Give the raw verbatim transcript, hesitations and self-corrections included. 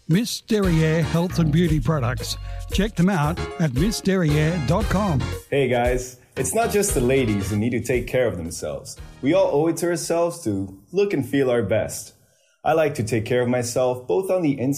Miss Derriere Health and Beauty Products. Check them out at miss derriere dot com. Hey guys, it's not just the ladies who need to take care of themselves. We all owe it to ourselves to look and feel our best. I like to take care of myself both on the inside